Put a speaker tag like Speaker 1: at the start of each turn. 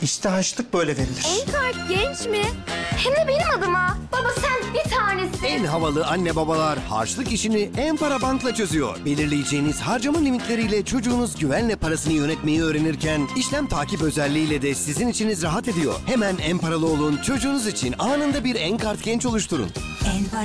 Speaker 1: İşte harçlık böyle verilir.
Speaker 2: Enkart genç mi? Hem de benim adıma. Baba sen bir tanesin.
Speaker 3: En havalı anne babalar harçlık işini En-Para Bank'la çözüyor. Belirleyeceğiniz harcama limitleriyle çocuğunuz güvenle parasını yönetmeyi öğrenirken işlem takip özelliğiyle de sizin içiniz rahat ediyor. Hemen En-Paralı olun, çocuğunuz için anında bir Enkart Genç oluşturun.